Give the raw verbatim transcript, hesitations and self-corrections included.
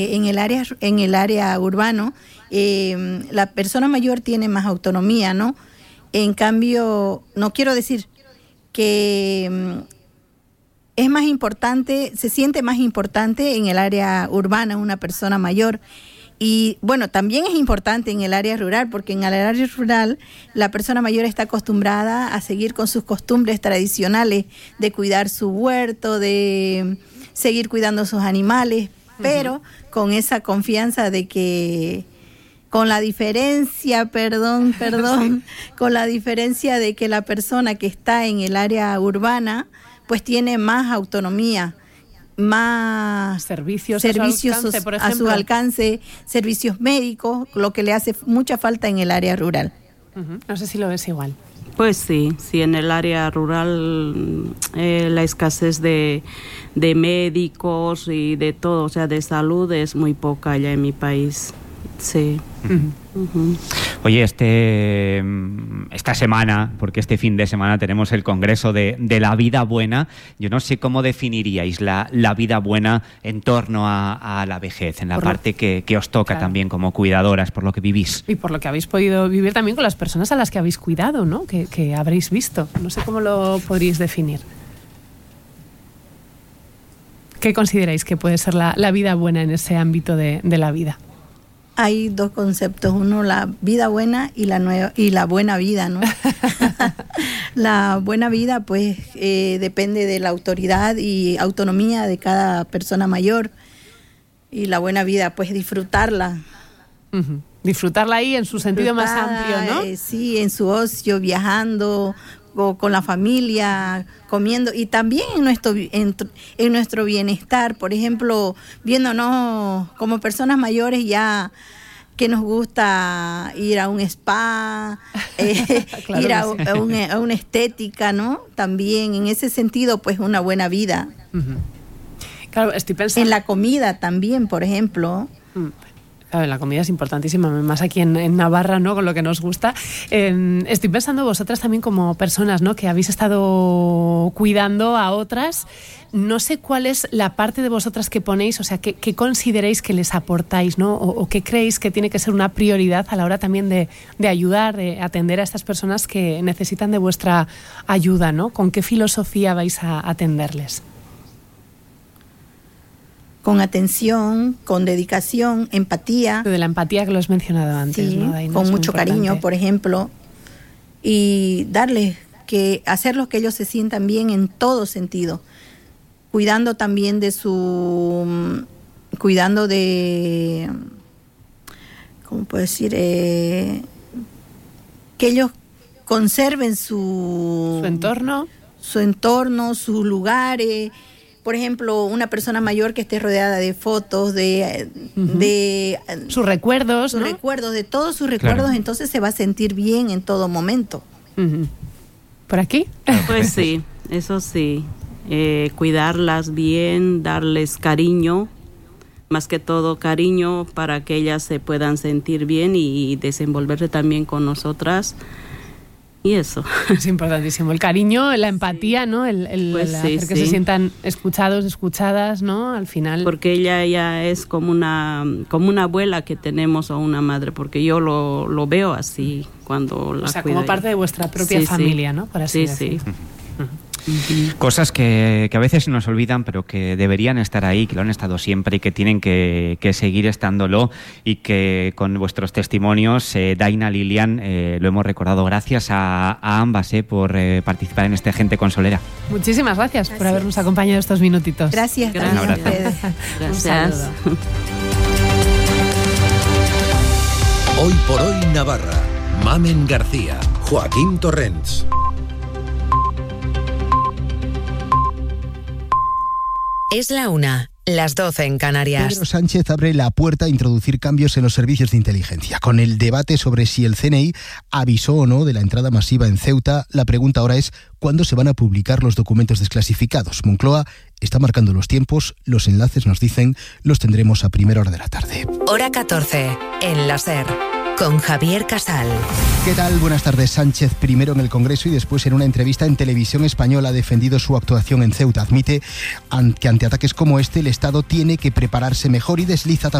En el área, en el área urbano, eh, la persona mayor tiene más autonomía, ¿no? En cambio, no quiero decir que um, es más importante, se siente más importante en el área urbana una persona mayor. Y bueno, también es importante en el área rural, porque en el área rural la persona mayor está acostumbrada a seguir con sus costumbres tradicionales de cuidar su huerto, de seguir cuidando sus animales, pero uh-huh. con esa confianza de que, con la diferencia, perdón, perdón, sí. con la diferencia de que la persona que está en el área urbana, pues tiene más autonomía, más servicios, servicios a su alcance, por a su alcance, servicios médicos, lo que le hace mucha falta en el área rural. Uh-huh. No sé si lo ves igual. Pues sí, sí, en el área rural eh, la escasez de, de médicos y de todo, o sea, de salud es muy poca allá en mi país. Sí. Uh-huh. Uh-huh. Oye, este esta semana, porque este fin de semana tenemos el Congreso de, de la Vida Buena. Yo no sé cómo definiríais la, la vida buena en torno a, a la vejez, en la por parte lo, que, que os toca claro. también como cuidadoras, por lo que vivís. Y por lo que habéis podido vivir también con las personas a las que habéis cuidado, ¿no? Que, que habréis visto. No sé cómo lo podríais definir. ¿Qué consideráis que puede ser la, la vida buena en ese ámbito de, de la vida? Hay dos conceptos, uno la vida buena y la nueva y la buena vida, ¿no? La buena vida, pues, eh, depende de la autoridad y autonomía de cada persona mayor, y la buena vida, pues, disfrutarla. Uh-huh. Disfrutarla ahí en su sentido más amplio, ¿no? Eh, sí, en su ocio, viajando, o con la familia, comiendo, y también en nuestro, en, en nuestro bienestar, por ejemplo, viéndonos como personas mayores ya que nos gusta ir a un spa, eh, claro ir a, sí. a, un, a una estética, ¿no? También en ese sentido, pues una buena vida. Uh-huh. Claro, estoy pensando... En la comida también, por ejemplo. Uh-huh. Claro, la comida es importantísima, más aquí en, en Navarra, ¿no? Con lo que nos gusta. Eh, estoy pensando vosotras también como personas, ¿no? Que habéis estado cuidando a otras. No sé cuál es la parte de vosotras que ponéis, o sea, qué, qué consideréis que les aportáis, ¿no? O, o qué creéis que tiene que ser una prioridad a la hora también de, de ayudar, de atender a estas personas que necesitan de vuestra ayuda, ¿no? ¿Con qué filosofía vais a atenderles? Con atención, con dedicación, empatía. De la empatía que lo has mencionado antes, sí, ¿no? Ahí no con es mucho importante. cariño, por ejemplo, y darles que hacerlos que ellos se sientan bien en todo sentido, cuidando también de su, cuidando de, ¿cómo puedo decir? Eh, que ellos conserven su, su entorno, su entorno, sus lugares. Por ejemplo, una persona mayor que esté rodeada de fotos, de... Uh-huh. de sus recuerdos, sus ¿no? recuerdos, de todos sus recuerdos, claro. Entonces se va a sentir bien en todo momento. Uh-huh. ¿Por aquí? Pues sí, eso sí. Eh, cuidarlas bien, darles cariño, más que todo cariño para que ellas se puedan sentir bien y desenvolverse también con nosotras. Y eso. Es importantísimo. El cariño, la empatía, ¿no? El, el, pues el sí, hacer que sí. se sientan escuchados, escuchadas, ¿no? Al final. Porque ella ya es como una como una abuela que tenemos o una madre, porque yo lo, lo veo así cuando la O sea, cuido como parte ella. de vuestra propia sí, familia, sí. ¿no? Por así sí, decirlo. sí. Uh-huh. Uh-huh. Cosas que, que a veces nos olvidan, pero que deberían estar ahí, que lo han estado siempre y que tienen que, que seguir estándolo, y que con vuestros testimonios, eh, Daina, Lilian, eh, lo hemos recordado. Gracias a, a ambas eh, por eh, participar en este Gente Consolera. Muchísimas gracias, gracias por habernos acompañado estos minutitos. Gracias, gracias. gracias a ustedes. Gracias. Hoy por hoy Navarra. Mamen García, Joaquín Torrents. Es la una, las doce en Canarias. Pedro Sánchez abre la puerta a introducir cambios en los servicios de inteligencia. Con el debate sobre si el C N I avisó o no de la entrada masiva en Ceuta, la pregunta ahora es ¿cuándo se van a publicar los documentos desclasificados? Moncloa está marcando los tiempos, los enlaces nos dicen, los tendremos a primera hora de la tarde. Hora catorce, en la SER. con Javier Casal. ¿Qué tal? Buenas tardes. Sánchez, primero en el Congreso y después en una entrevista en Televisión Española, ha defendido su actuación en Ceuta. Admite que ante ataques como este el Estado tiene que prepararse mejor y desliza también